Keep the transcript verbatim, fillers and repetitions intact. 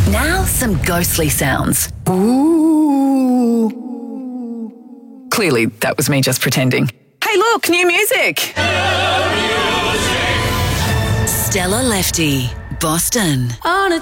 Now, some ghostly sounds. Ooh. Clearly, that was me just pretending. Hey, look, new music. Stella Lefty, Boston. On a